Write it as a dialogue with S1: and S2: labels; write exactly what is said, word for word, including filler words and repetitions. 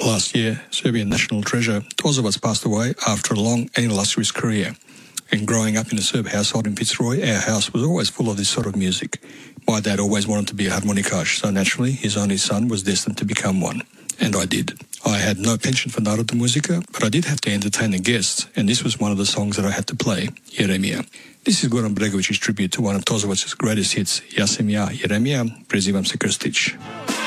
S1: Last year, Serbian national treasure Tozovac passed away after a long and illustrious career. And growing up in a Serb household in Fitzroy, our house was always full of this sort of music. My dad always wanted to be a harmonikash, so naturally his only son was destined to become one. And I did. I had no pension for Narodna Muzika, but I did have to entertain the guests, and this was one of the songs that I had to play, Jeremija. This is Goran Bregović's tribute to one of Tozovac's greatest hits, Ja sam ja, Jeremija, prezivam se Krstić.